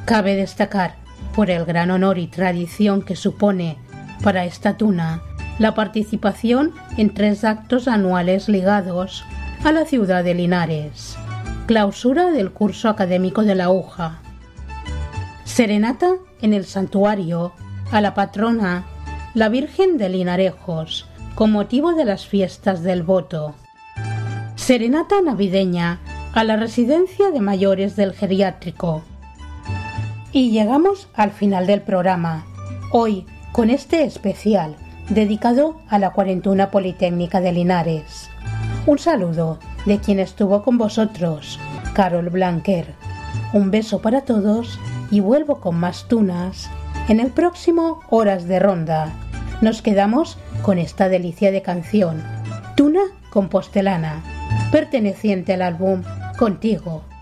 Cabe destacar, por el gran honor y tradición que supone para esta tuna, la participación en 3 actos anuales ligados a la ciudad de Linares. Clausura del curso académico de la UJA. Serenata en el santuario a la patrona, la Virgen de Linarejos, con motivo de las fiestas del voto. Serenata navideña a la residencia de mayores del geriátrico. Y llegamos al final del programa, hoy con este especial dedicado a la 41 Politécnica de Linares. Un saludo de quien estuvo con vosotros, Carol Blanquer. Un beso para todos y vuelvo con más tunas en el próximo Horas de Ronda. Nos quedamos con esta delicia de canción, Tuna Compostelana, perteneciente al álbum Contigo.